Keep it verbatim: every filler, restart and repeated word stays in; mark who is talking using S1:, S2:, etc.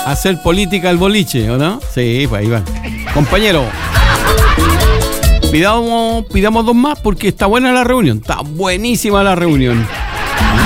S1: hacer política al boliche, ¿o no? Sí, pues ahí va. Compañero, pidamos, pidamos dos más porque está buena la reunión. Está buenísima la reunión.